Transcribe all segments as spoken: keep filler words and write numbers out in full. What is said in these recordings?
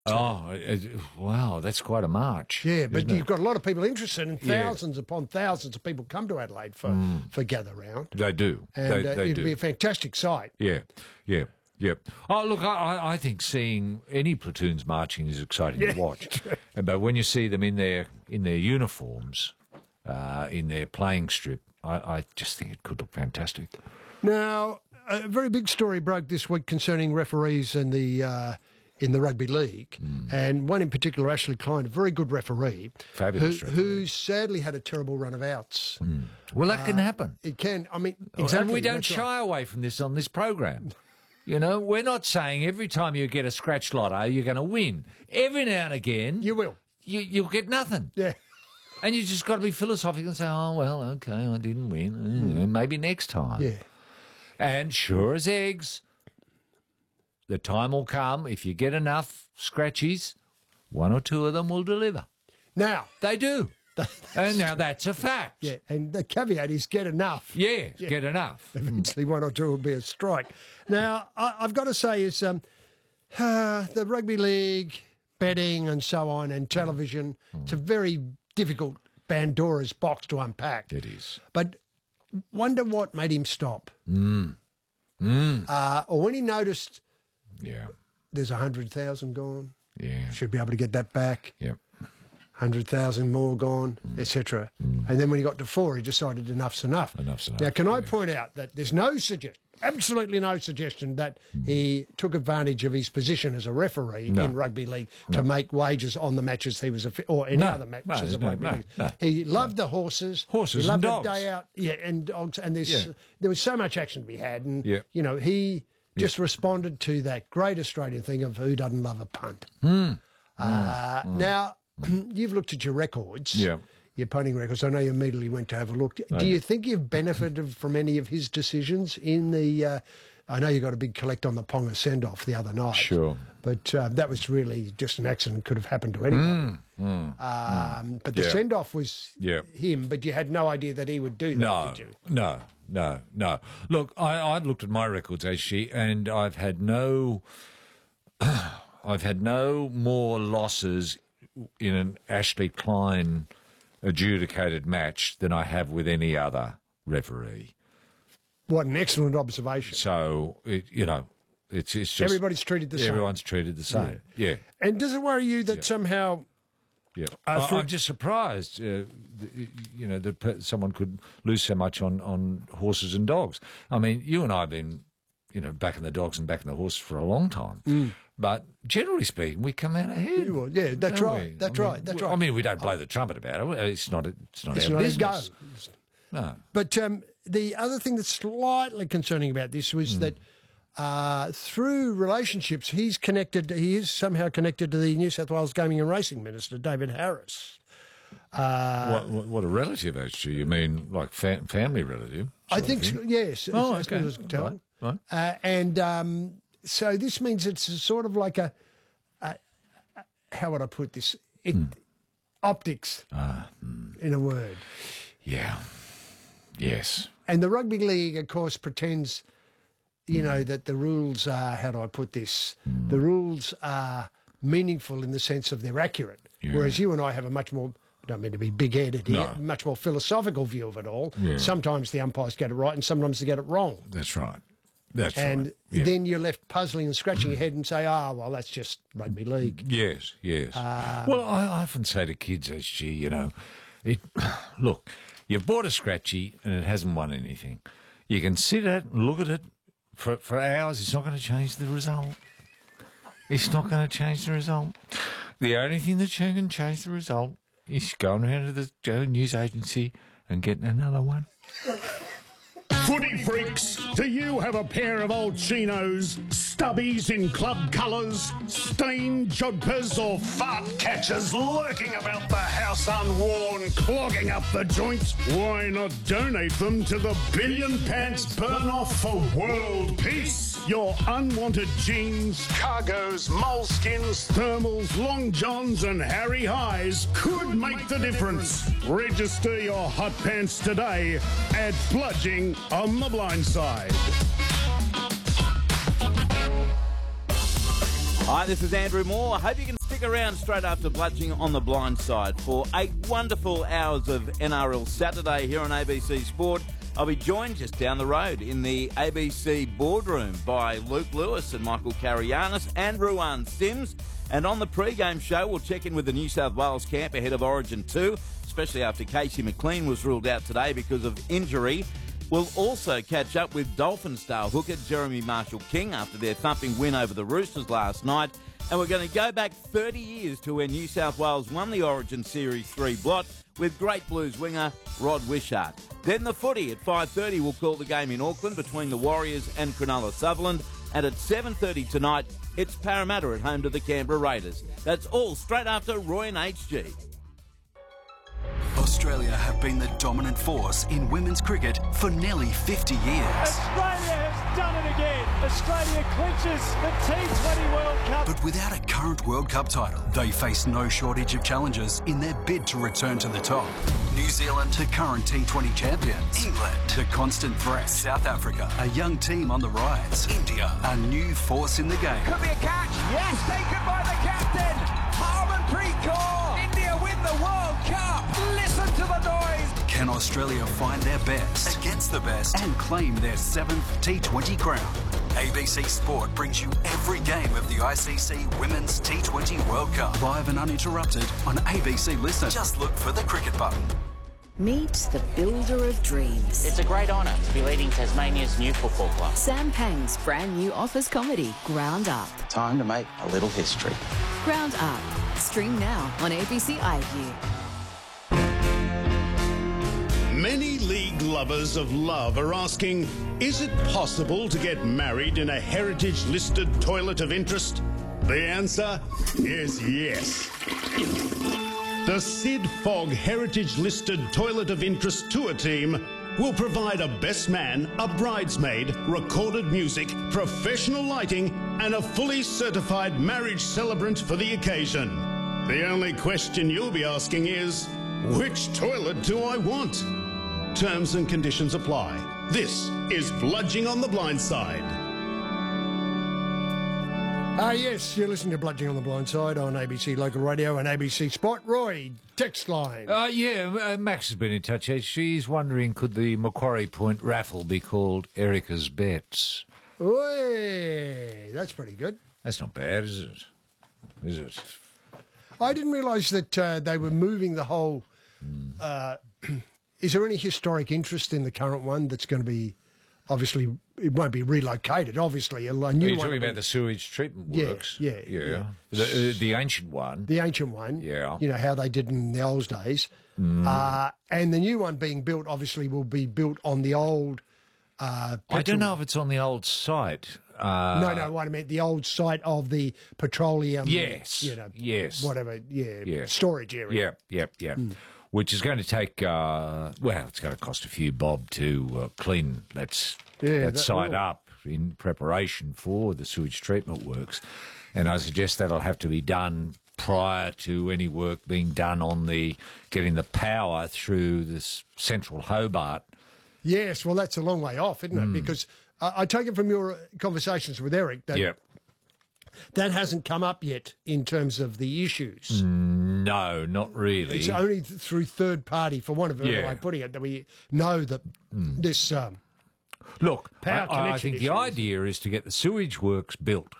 Oh, it, wow, that's quite a march. Yeah, but isn't you've it? got a lot of people interested, and Yeah. thousands upon thousands of people come to Adelaide for, for Gather Round. They do. And they, uh, they it'd do. be a fantastic sight. Yeah, yeah, yeah. Oh, look, I, I- I think seeing any platoons marching is exciting Yeah. to watch. But when you see them in their in their uniforms, uh, in their playing strip, I, I just think it could look fantastic. Now, a very big story broke this week concerning referees in the uh, in the rugby league, and one in particular, Ashley Klein, a very good referee, Fabulous who, referee. who sadly had a terrible run of outs. Well, that can happen. It can, I mean, And exactly. we don't that's right. shy away from this on this program. You know, we're not saying every time you get a scratch lotto, you're going to win. Every now and again, You will. you, you'll get nothing. Yeah. And you just got to be philosophical and say, oh, well, okay, I didn't win. Mm, maybe next time. Yeah. And sure as eggs, the time will come, if you get enough scratchies, one or two of them will deliver. Now, They do. And now that's a fact. yeah, and the caveat is get enough. Yeah, get enough. Eventually, one or two will be a strike. Now, I, I've got to say, is um, uh, the rugby league, betting, and so on, and television. It's a very difficult Pandora's box to unpack. It is. But wonder what made him stop. Mm. Mm. Uh, or when he noticed Yeah. there's a hundred thousand gone, Yeah. should be able to get that back. Yep. Hundred thousand more gone, Mm. et cetera. And then when he got to four, he decided enough's enough. Enough's enough, Now, can I yeah. point out that there's no suggestion, absolutely no suggestion that he took advantage of his position as a referee No. in rugby league to make wages on the matches he was, a, or any No. other No, matches there's of no- rugby no, league. no. He loved the horses. Horses he loved and the dogs. day out. Yeah, and dogs. And there's, Yeah. there was so much action to be had. And, Yeah. you know, he just responded to that great Australian thing of who doesn't love a punt. Hmm. Uh, Now, you've looked at your records, Yeah. your punting records. I know you immediately went to have a look. Do you think you've benefited from any of his decisions in the? Uh, I know you got a big collect on the Ponga send off the other night. Sure. But uh, that was really just an accident, could have happened to anyone. um, but the Yeah. send off was Yeah. him, but you had no idea that he would do that, No, did you? no, no, no. Look, I, I've looked at my records, actually, and I've had no, I've had no more losses in an Ashley Klein adjudicated match than I have with any other referee. What an excellent observation. So, it, you know, it's, it's just Everybody's treated the same. everyone's treated the same. Yeah, And does it worry you that somehow yeah. Uh, I, for- I'm just surprised, uh, th- you know, that pe- someone could lose so much on, on horses and dogs. I mean, you and I have been, you know, back in the dogs and back in the horses for a long time. But generally speaking, we come out ahead. Well, yeah, that's don't right, we? that's I mean, right, that's w- right. I mean, we don't blow the trumpet about it. It's not. It's not it's our not his business. go? No. But um, the other thing that's slightly concerning about this was that uh, through relationships, he's connected, he is somehow connected to the New South Wales Gaming and Racing Minister, David Harris. what, what, what a relative, actually. You mean like fa- family relative? I sort of think, thing? so, yes. Oh, as okay. good as I can tell. Right, right. Uh, and um, so this means it's a sort of like a, a, a how would I put this? It, Optics, in a word. Yeah. Yes. And the rugby league, of course, pretends, you know, that the rules are, how do I put this? The rules are meaningful in the sense of they're accurate. Yeah. Whereas you and I have a much more, I don't mean to be big-headed here, No. much more philosophical view of it all. Yeah. Sometimes the umpires get it right and sometimes they get it wrong. That's right. That's And right. Yeah. then you're left puzzling and scratching your head and say, ah, well, that's just rugby league. Yes, yes. Um, well, I often say to kids, S G, you know, it, look, you've bought a scratchy and it hasn't won anything. You can sit at it and look at it for, for hours. It's not going to change the result. It's not going to change the result. The only thing that can change the result is going around to the uh, news agency and getting another one. Footy freaks, do you have a pair of old chinos, stubbies in club colours, stained jodhpurs or fart catchers lurking about the house unworn, clogging up the joints? Why not donate them to the Billion Pants Burn Off for World Peace? Your unwanted jeans, cargos, moleskins, thermals, long johns and Harry Highs could make the difference. Register your hot pants today at Bludging on the Blind Side. Hi, this is Andrew Moore. I hope you can stick around straight after Bludging on the Blind Side for eight wonderful hours of N R L Saturday here on A B C Sport. I'll be joined just down the road in the A B C boardroom by Luke Lewis and Michael Karayanis and Ruan Sims. And on the pre-game show, we'll check in with the New South Wales camp ahead of Origin two, especially after Casey McLean was ruled out today because of injury. We'll also catch up with Dolphin star hooker Jeremy Marshall-King after their thumping win over the Roosters last night. And we're going to go back thirty years to when New South Wales won the Origin Series three blot with great Blues winger Rod Wishart. Then the footy at five thirty will call the game in Auckland between the Warriors and Cronulla Sutherland. And at seven thirty tonight, it's Parramatta at home to the Canberra Raiders. That's all straight after Roy and H G. Australia have been the dominant force in women's cricket for nearly fifty years. Australia has done it again. Australia clinches the T twenty World Cup. But without a current World Cup title, they face no shortage of challenges in their bid to return to the top. New Zealand, the current T twenty champions. England, the constant threat. South Africa, a young team on the rise. India, a new force in the game. Could be a catch. Yes, taken by the captain. Harmanpreet Kaur. India win the World Cup. Listen to the noise. Can Australia find their best against the best and claim their seventh T twenty crown? A B C Sport brings you every game of the I C C Women's T twenty World Cup, live and uninterrupted on A B C Listen. Just look for the cricket button. Meet the builder of dreams. It's a great honour to be leading Tasmania's new football club. Sam Pang's brand new office comedy, Ground Up. Time to make a little history. Ground Up. Stream now on A B C iView. Many league lovers of love are asking, is it possible to get married in a heritage-listed toilet of interest? The answer is yes. The Sid Fogg Heritage-listed Toilet of Interest tour team will provide a best man, a bridesmaid, recorded music, professional lighting, and a fully certified marriage celebrant for the occasion. The only question you'll be asking is, which toilet do I want? Terms and conditions apply. This is Bludging on the Blind Side. Ah, yes, you're listening to Bludging on the Blind Side on A B C Local Radio and A B C Sport. Roy, text line. Uh, yeah, uh, Max has been in touch. She's wondering, could the Macquarie Point raffle be called Erica's Bets? Oi, that's pretty good. That's not bad, is it? Is it? I didn't realise that uh, they were moving the whole... Uh, is there any historic interest in the current one that's going to be... Obviously, it won't be relocated, obviously. A new Are you one talking about the sewage treatment Yeah, works? yeah, Yeah. yeah. The, uh, the ancient one. The ancient one. Yeah. You know, how they did in the old days. Mm. Uh, and the new one being built, obviously, will be built on the old... Uh, I petrol- don't know if it's on the old site. Uh, no, no, what I meant, the old site of the petroleum... Yes, You know, yes. whatever, yeah, Yeah. storage area. Yep, yep, yep. Which is going to take, uh, well, it's going to cost a few bob to uh, clean that's, Yeah, that that site will. up in preparation for the sewage treatment works. And I suggest that'll have to be done prior to any work being done on the getting the power through this central Hobart. Yes, well, that's a long way off, isn't it? Because I, I take it from your conversations with Eric that Yep. that hasn't come up yet in terms of the issues. No, not really. It's only th- through third party, for one of a better Yeah. way of putting it, that we know that this... Um, Look, Power I, I connection think the issues. idea is to get the sewage works built,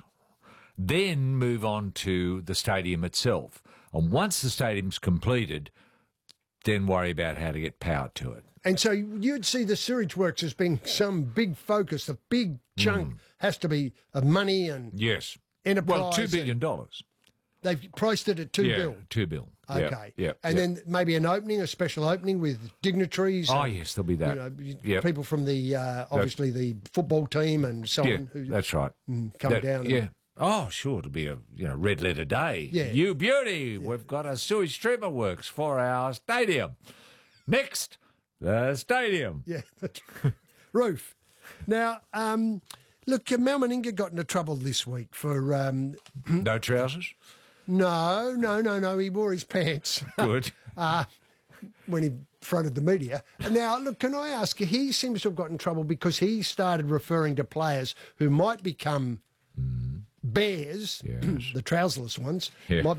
then move on to the stadium itself. And once the stadium's completed, then worry about how to get power to it. and so you'd see the sewage works as being some big focus, a big chunk has to be of money and Yes. enterprise. Well, two and billion dollars. They've priced it at two yeah, bill. two bill. Okay. Yeah. and yeah. then maybe an opening, a special opening with dignitaries. Oh and, yes, there'll be that. You know, y- Yep. people from the uh, obviously the football team and so Yeah, on who that's right. come That- down. and- Yeah. Oh, sure, it'll be a you know red letter day. Yeah. You beauty, we've got a sewage treatment works for our stadium. Next, the stadium. Yeah, that's roof. Now, um, look, uh, Mal Meninga got into trouble this week for um, No trousers. no, no, no, no. He wore his pants Good. uh, when he fronted the media. And now, look, can I ask you? He seems to have got in trouble because he started referring to players who might become bears, Yes. the trouserless ones, Yeah. might be